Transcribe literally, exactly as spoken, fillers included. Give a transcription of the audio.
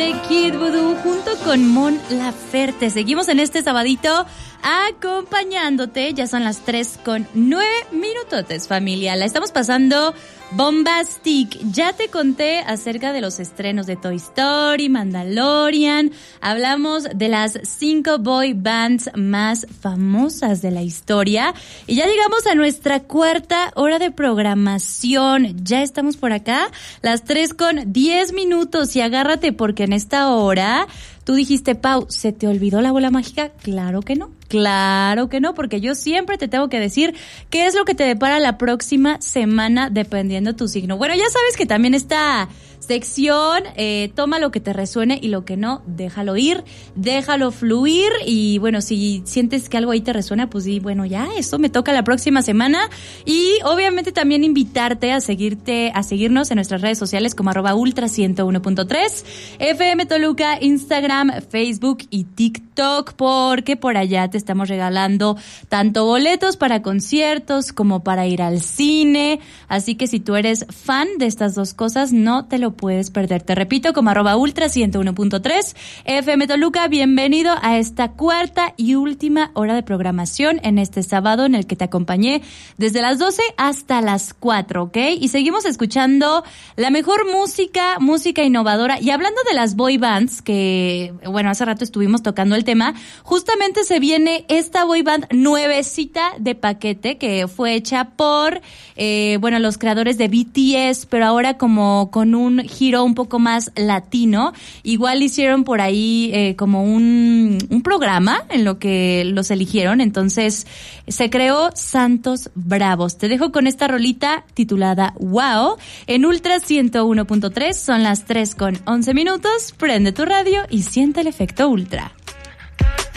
de Kid Voodoo junto con Mon Laferte. Seguimos en este sabadito acompañándote. Ya son las tres con nueve minutotes, familia. La estamos pasando bombastic. Ya te conté acerca de los estrenos de Toy Story, Mandalorian. Hablamos de las cinco boy bands más famosas de la historia. Y ya llegamos a nuestra cuarta hora de programación. Ya estamos por acá, las tres con diez minutos. Y agárrate porque en esta hora... Tú dijiste, Pau, ¿se te olvidó la bola mágica? Claro que no, claro que no, porque yo siempre te tengo que decir qué es lo que te depara la próxima semana dependiendo tu signo. Bueno, ya sabes que también esta sección, eh, toma lo que te resuene y lo que no, déjalo ir, déjalo fluir y bueno, si sientes que algo ahí te resuena, pues sí, bueno, ya, eso me toca la próxima semana y obviamente también invitarte a seguirte, a seguirnos en nuestras redes sociales como arroba ultra ciento uno punto tres, F M Toluca, Instagram, Facebook y TikTok, porque por allá te estamos regalando tanto boletos para conciertos como para ir al cine, así que si tú eres fan de estas dos cosas, no te lo puedes perder. Te repito, como arroba ultra ciento uno punto tres, F M Toluca, bienvenido a esta cuarta y última hora de programación en este sábado en el que te acompañé desde las doce hasta las cuatro, ¿ok? Y seguimos escuchando la mejor música, música innovadora. Y hablando de las boy bands, que, bueno, hace rato estuvimos tocando el tema, justamente se viene esta boy band nuevecita de paquete que fue hecha por, eh, bueno, los creadores de B T S, pero ahora como con un giro un poco más latino. Igual hicieron por ahí eh, como un, un programa en lo que los eligieron. Entonces se creó Santos Bravos. Te dejo con esta rolita titulada Wow en Ultra ciento uno punto tres. Son las tres con once minutos. Prende tu radio y siente el efecto Ultra.